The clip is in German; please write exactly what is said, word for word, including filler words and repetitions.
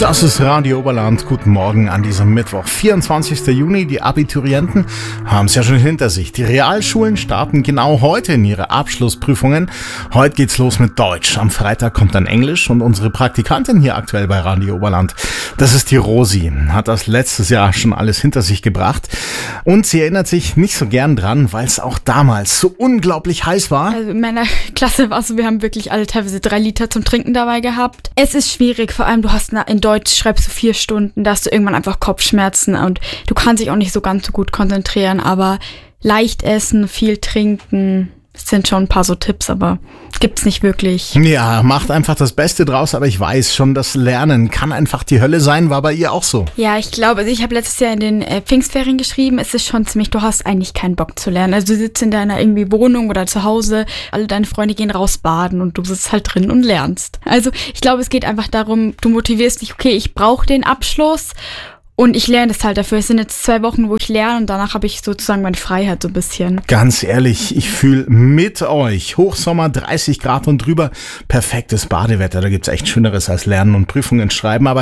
Das ist Radio Oberland. Guten Morgen an diesem Mittwoch, vierundzwanzigsten Juni. Die Abiturienten haben es ja schon hinter sich. Die Realschulen starten genau heute in ihre Abschlussprüfungen. Heute geht's los mit Deutsch. Am Freitag kommt dann Englisch und unsere Praktikantin hier aktuell bei Radio Oberland, das ist die Rosi, hat das letztes Jahr schon alles hinter sich gebracht. Und sie erinnert sich nicht so gern dran, weil es auch damals so unglaublich heiß war. Also in meiner Klasse war es so, wir haben wirklich alle teilweise drei Liter zum Trinken dabei gehabt. Es ist schwierig, vor allem du hast in Deutsch schreibst du vier Stunden, da hast du irgendwann einfach Kopfschmerzen und du kannst dich auch nicht so ganz so gut konzentrieren, aber leicht essen, viel trinken, das sind schon ein paar so Tipps, aber gibt's nicht wirklich. Ja, macht einfach das Beste draus, aber ich weiß schon, das Lernen kann einfach die Hölle sein, war bei ihr auch so. Ja, ich glaube, also ich habe letztes Jahr in den äh, Pfingstferien geschrieben, es ist schon ziemlich, du hast eigentlich keinen Bock zu lernen. Also du sitzt in deiner irgendwie Wohnung oder zu Hause, alle deine Freunde gehen raus baden und du sitzt halt drin und lernst. Also ich glaube, es geht einfach darum, du motivierst dich, okay, ich brauche den Abschluss. Und ich lerne das halt dafür. Es sind jetzt zwei Wochen, wo ich lerne und danach habe ich sozusagen meine Freiheit so ein bisschen. Ganz ehrlich, ich fühle mit euch. Hochsommer, dreißig Grad und drüber. Perfektes Badewetter. Da gibt's echt Schöneres als Lernen und Prüfungen schreiben. Aber